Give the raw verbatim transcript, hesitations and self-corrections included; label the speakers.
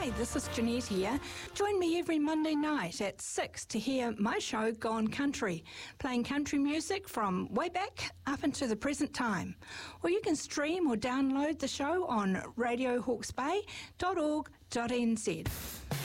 Speaker 1: Hi, this is Jeanette here. Join me every Monday night at six to hear my show Gone Country, playing country music from way back up into the present time. Or you can stream or download the show on radio hawke's bay dot org dot n z.